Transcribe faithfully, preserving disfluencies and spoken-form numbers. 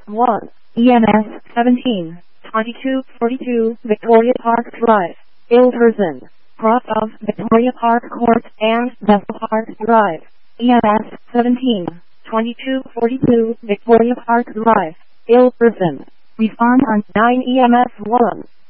one, E M S seventeen, twenty-two forty-two, Victoria Park Drive, Ilverston, cross of Victoria Park Court and Bethel Park Drive, E M S seventeen, twenty-two forty-two, Victoria Park Drive, Ilverston. Respond on nine E M S one.